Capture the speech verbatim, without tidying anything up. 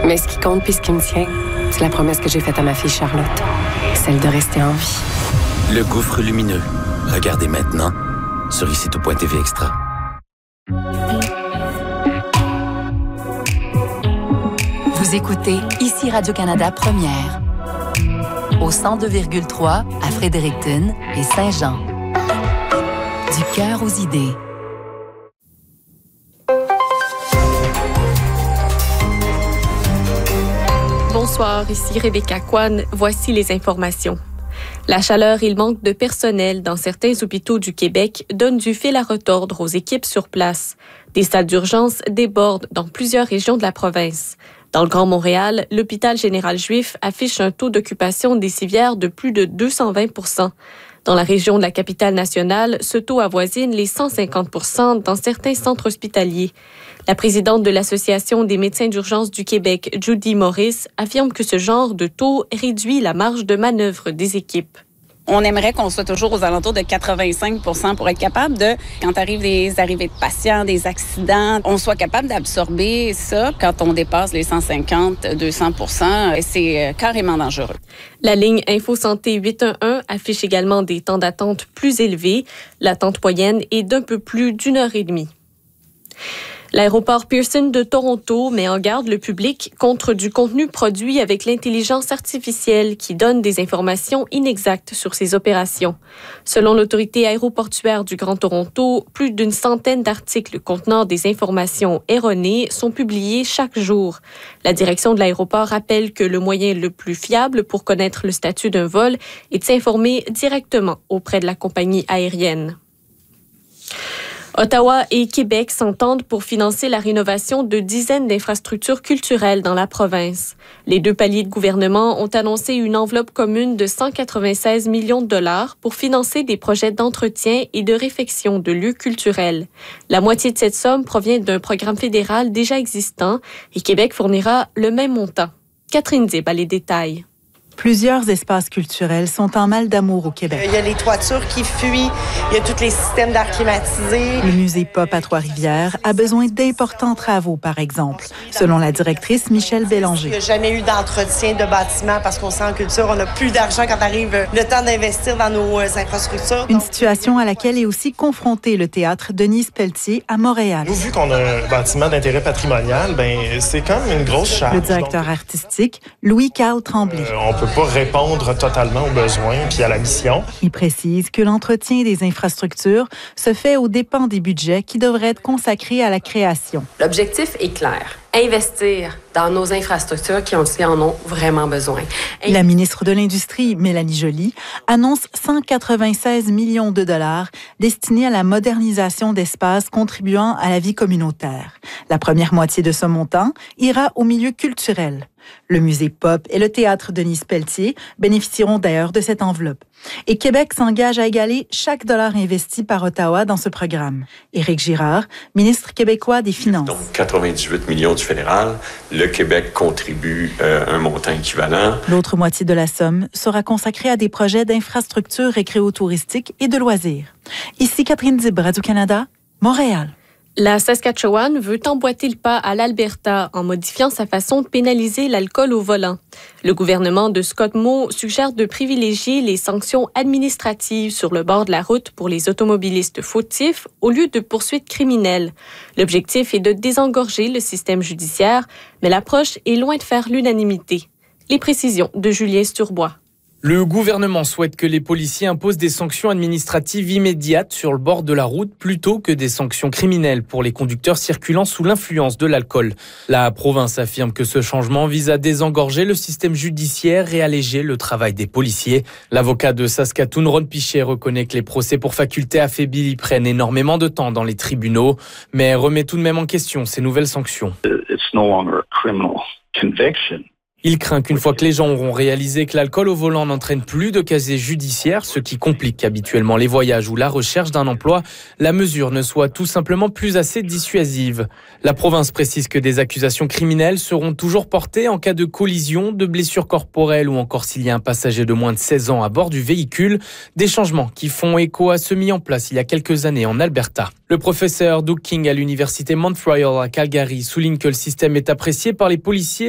Mais ce qui compte puis ce qui me tient, c'est la promesse que j'ai faite à ma fille Charlotte. Celle de rester en vie. Le gouffre lumineux. Regardez maintenant sur icitou point t v Extra. Vous écoutez ici Radio-Canada Première. Au cent deux virgule trois à Fredericton et Saint-Jean. Du cœur aux idées. Bonsoir, ici Rebecca Kwan. Voici les informations. La chaleur et le manque de personnel dans certains hôpitaux du Québec donnent du fil à retordre aux équipes sur place. Des salles d'urgence débordent dans plusieurs régions de la province. Dans le Grand Montréal, l'hôpital général juif affiche un taux d'occupation des civières de plus de deux cent vingt pour cent. Dans la région de la capitale nationale, ce taux avoisine les cent cinquante pour cent dans certains centres hospitaliers. La présidente de l'Association des médecins d'urgence du Québec, Judy Morris, affirme que ce genre de taux réduit la marge de manœuvre des équipes. On aimerait qu'on soit toujours aux alentours de quatre-vingt-cinq pour cent pour être capable de, quand arrivent des arrivées de patients, des accidents, on soit capable d'absorber ça. Quand on dépasse les cent cinquante à deux cents pour cent, c'est carrément dangereux. La ligne Info Santé huit un un affiche également des temps d'attente plus élevés. L'attente moyenne est d'un peu plus d'une heure et demie. L'aéroport Pearson de Toronto met en garde le public contre du contenu produit avec l'intelligence artificielle qui donne des informations inexactes sur ses opérations. Selon l'autorité aéroportuaire du Grand Toronto, plus d'une centaine d'articles contenant des informations erronées sont publiés chaque jour. La direction de l'aéroport rappelle que le moyen le plus fiable pour connaître le statut d'un vol est de s'informer directement auprès de la compagnie aérienne. Ottawa et Québec s'entendent pour financer la rénovation de dizaines d'infrastructures culturelles dans la province. Les deux paliers de gouvernement ont annoncé une enveloppe commune de cent quatre-vingt-seize millions de dollars pour financer des projets d'entretien et de réfection de lieux culturels. La moitié de cette somme provient d'un programme fédéral déjà existant et Québec fournira le même montant. Catherine Dib a les détails. Plusieurs espaces culturels sont en mal d'amour au Québec. Il y a les toitures qui fuient, il y a tous les systèmes d'air climatisés. Le musée Pop à Trois-Rivières a besoin d'importants travaux, par exemple, selon la directrice Michèle Bélanger. Il n'y a jamais eu d'entretien de bâtiments parce qu'on sait en culture, on n'a plus d'argent quand arrive le temps d'investir dans nos infrastructures. Une situation à laquelle est aussi confronté le théâtre Denise Pelletier à Montréal. Vu qu'on a un bâtiment d'intérêt patrimonial, ben c'est quand même une grosse charge. Le directeur artistique, Louis-Carl Tremblay. Euh, on peut pas répondre totalement aux besoins puis à la mission. Il précise que l'entretien des infrastructures se fait aux dépens des budgets qui devraient être consacrés à la création. L'objectif est clair. Investir dans nos infrastructures qui, on le sait, en ont vraiment besoin. Et la ministre de l'Industrie, Mélanie Joly, annonce cent quatre-vingt-seize millions de dollars destinés à la modernisation d'espaces contribuant à la vie communautaire. La première moitié de ce montant ira au milieu culturel. Le musée Pop et le théâtre Denise Pelletier bénéficieront d'ailleurs de cette enveloppe. Et Québec s'engage à égaler chaque dollar investi par Ottawa dans ce programme. Éric Girard, ministre québécois des Finances. Donc, quatre-vingt-dix-huit millions du fédéral. Le Québec contribue euh, un montant équivalent. L'autre moitié de la somme sera consacrée à des projets d'infrastructures récréo-touristiques et de loisirs. Ici Catherine Dib, Radio-Canada, Montréal. La Saskatchewan veut emboîter le pas à l'Alberta en modifiant sa façon de pénaliser l'alcool au volant. Le gouvernement de Scott Moe suggère de privilégier les sanctions administratives sur le bord de la route pour les automobilistes fautifs au lieu de poursuites criminelles. L'objectif est de désengorger le système judiciaire, mais l'approche est loin de faire l'unanimité. Les précisions de Julien Sturbois. Le gouvernement souhaite que les policiers imposent des sanctions administratives immédiates sur le bord de la route plutôt que des sanctions criminelles pour les conducteurs circulant sous l'influence de l'alcool. La province affirme que ce changement vise à désengorger le système judiciaire et alléger le travail des policiers. L'avocat de Saskatoon, Ron Pichet, reconnaît que les procès pour faculté affaiblie prennent énormément de temps dans les tribunaux, mais remet tout de même en question ces nouvelles sanctions. It's no longer a criminal conviction. Il craint qu'une fois que les gens auront réalisé que l'alcool au volant n'entraîne plus de casier judiciaire, ce qui complique habituellement les voyages ou la recherche d'un emploi, la mesure ne soit tout simplement plus assez dissuasive. La province précise que des accusations criminelles seront toujours portées en cas de collision, de blessures corporelles ou encore s'il y a un passager de moins de seize ans à bord du véhicule, des changements qui font écho à ceux mis en place il y a quelques années en Alberta. Le professeur Doug King à l'université Mount Royal à Calgary souligne que le système est apprécié par les policiers